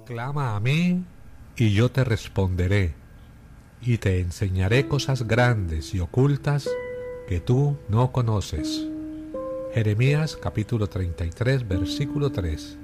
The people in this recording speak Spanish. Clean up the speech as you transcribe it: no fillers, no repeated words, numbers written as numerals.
Clama a mí, y yo te responderé, y te enseñaré cosas grandes y ocultas que tú no conoces. Jeremías capítulo 33, versículo 3.